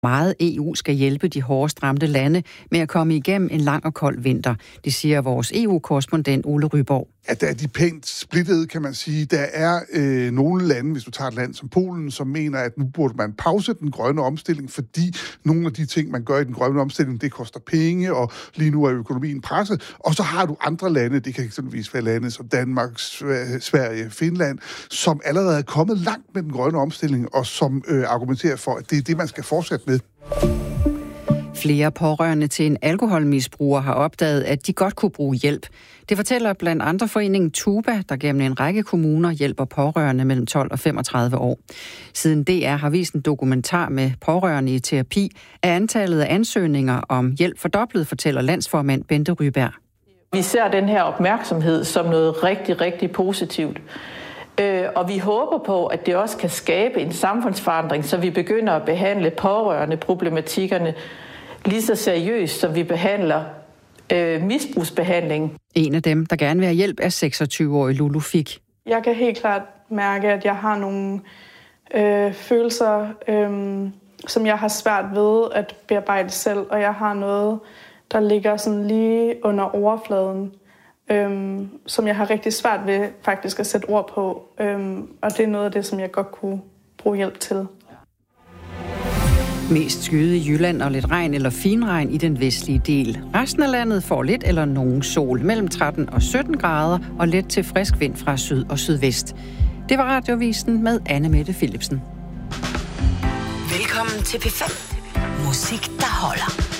Meget EU skal hjælpe de hårdest ramte lande med at komme igennem en lang og kold vinter. Det siger vores EU-korrespondent Ole Ryborg. At der er de pænt splittede, kan man sige. Der er nogle lande, hvis du tager et land som Polen, som mener, at nu burde man pause den grønne omstilling, fordi nogle af de ting, man gør i den grønne omstilling, det koster penge, og lige nu er økonomien presset. Og så har du andre lande, det kan eksempelvis være lande som Danmark, Sverige, Finland, som allerede er kommet langt med den grønne omstilling, og som argumenterer for, at det er det, man skal fortsætte med. Flere pårørende til en alkoholmisbruger har opdaget, at de godt kunne bruge hjælp. Det fortæller blandt andre foreningen Tuba, der gennem en række kommuner hjælper pårørende mellem 12 og 35 år. Siden DR har vist en dokumentar med pårørende i terapi, er antallet af ansøgninger om hjælp fordoblet, fortæller landsformand Bente Ryberg. Vi ser den her opmærksomhed som noget rigtig, rigtig positivt. Og vi håber på, at det også kan skabe en samfundsforandring, så vi begynder at behandle pårørende problematikkerne lige så seriøst, som vi behandler misbrugsbehandling. En af dem, der gerne vil have hjælp, er 26-årig Lulu Fik. Jeg kan helt klart mærke, at jeg har nogle følelser, som jeg har svært ved at bearbejde selv, og jeg har noget, der ligger sådan lige under overfladen, som jeg har rigtig svært ved faktisk at sætte ord på, og det er noget af det, som jeg godt kunne bruge hjælp til. Mest skyde i Jylland og lidt regn eller finregn i den vestlige del. Resten af landet får lidt eller nogen sol mellem 13 og 17 grader og let til frisk vind fra syd og sydvest. Det var Radiovisen med Anne Mette Philipsen. Velkommen til P5. Musik, der holder.